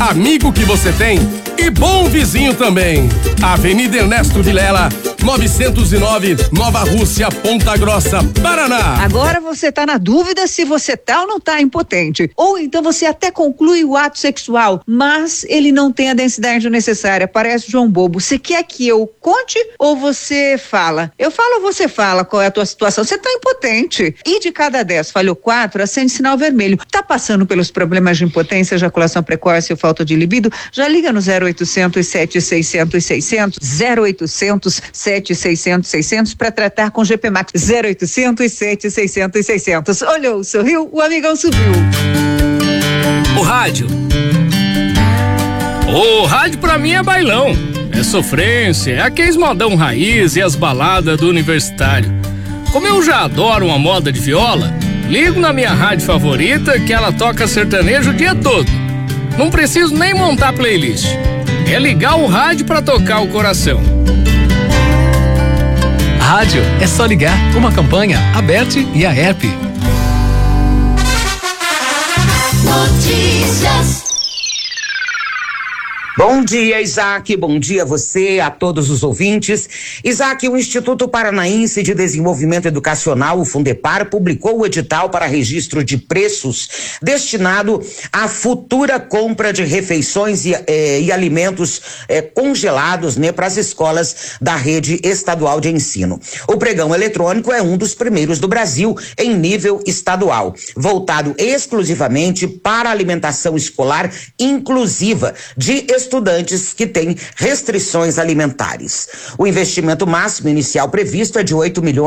amigo que você tem e bom vizinho também. Avenida Ernesto Vilela, 909, Nova Rússia, Ponta Grossa, Paraná. Agora você tá na dúvida se você tá ou não tá impotente. Ou então você até conclui o ato sexual, mas ele não tem a densidade necessária. Parece João Bobo. Você quer que eu conte ou você fala? Eu falo ou você fala qual é a tua situação? Você tá impotente. E de cada 10 falhou 4, acende sinal vermelho. Tá passando pelos problemas de impotência, ejaculação precoce ou falta de libido? Já liga no 0800 7600 600, 0800 7600 600 para tratar com GPMAT. 0800 7600 600. Olhou, sorriu, o amigão subiu. O rádio pra mim é bailão, é sofrência, é aqueles modão raiz e as baladas do universitário. Como eu já adoro uma moda de viola, ligo na minha rádio favorita que ela toca sertanejo o dia todo. Não preciso nem montar playlist. É ligar o rádio pra tocar o coração. Rádio é só ligar. Uma campanha aberta e a app. Notícias. Bom dia, Isaac. Bom dia a você, a todos os ouvintes. Isaac, o Instituto Paranaense de Desenvolvimento Educacional, o Fundepar, publicou o edital para registro de preços destinado à futura compra de refeições e alimentos congelados, para as escolas da rede estadual de ensino. O pregão eletrônico é um dos primeiros do Brasil em nível estadual, voltado exclusivamente para a alimentação escolar inclusiva de estudantes que têm restrições alimentares. O investimento máximo inicial previsto é de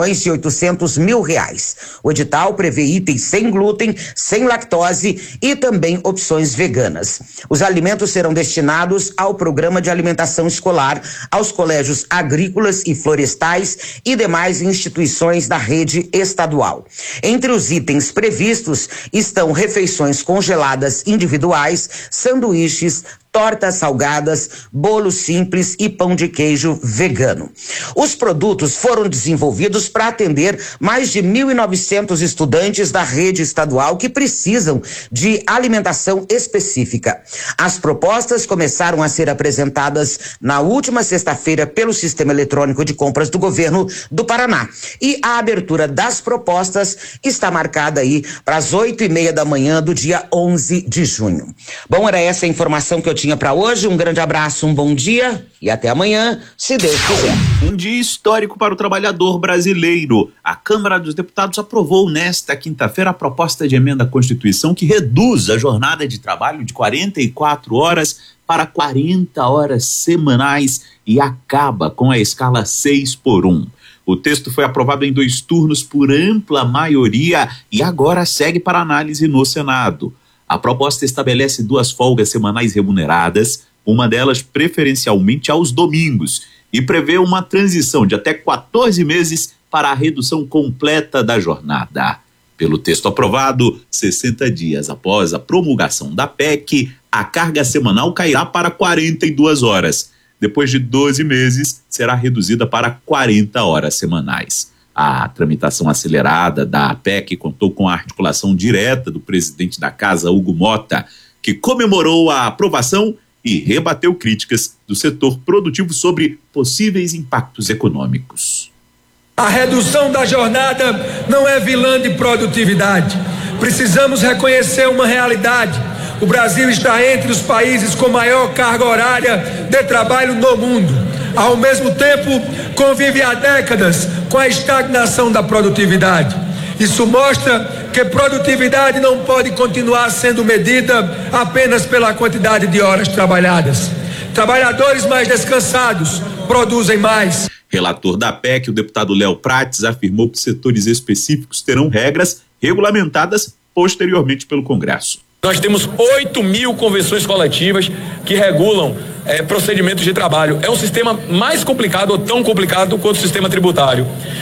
R$8.800.000. O edital prevê itens sem glúten, sem lactose e também opções veganas. Os alimentos serão destinados ao programa de alimentação escolar, aos colégios agrícolas e florestais e demais instituições da rede estadual. Entre os itens previstos estão refeições congeladas individuais, sanduíches, tortas salgadas, bolo simples e pão de queijo vegano. Os produtos foram desenvolvidos para atender mais de 1.900 estudantes da rede estadual que precisam de alimentação específica. As propostas começaram a ser apresentadas na última sexta-feira pelo Sistema Eletrônico de Compras do Governo do Paraná. E a abertura das propostas está marcada aí para as 8:30 da manhã do dia 11 de junho. Bom, era essa a informação que eu tinha para hoje. Um grande abraço, um bom dia e até amanhã, se Deus quiser. Um dia histórico para o trabalhador brasileiro. A Câmara dos Deputados aprovou nesta quinta-feira a proposta de emenda à Constituição que reduz a jornada de trabalho de 44 horas para 40 horas semanais e acaba com a escala 6x1. O texto foi aprovado em 2 turnos por ampla maioria e agora segue para análise no Senado. A proposta estabelece 2 folgas semanais remuneradas, uma delas preferencialmente aos domingos, e prevê uma transição de até 14 meses para a redução completa da jornada. Pelo texto aprovado, 60 dias após a promulgação da PEC, a carga semanal cairá para 42 horas. Depois de 12 meses, será reduzida para 40 horas semanais. A tramitação acelerada da PEC contou com a articulação direta do presidente da Casa, Hugo Mota, que comemorou a aprovação e rebateu críticas do setor produtivo sobre possíveis impactos econômicos. A redução da jornada não é vilã de produtividade. Precisamos reconhecer uma realidade. O Brasil está entre os países com maior carga horária de trabalho no mundo. Ao mesmo tempo, convive há décadas com a estagnação da produtividade. Isso mostra que produtividade não pode continuar sendo medida apenas pela quantidade de horas trabalhadas. Trabalhadores mais descansados produzem mais. Relator da PEC, o deputado Léo Prates, afirmou que setores específicos terão regras regulamentadas posteriormente pelo Congresso. Nós temos 8.000 convenções coletivas que regulam procedimentos de trabalho. É um sistema mais complicado ou tão complicado quanto o sistema tributário.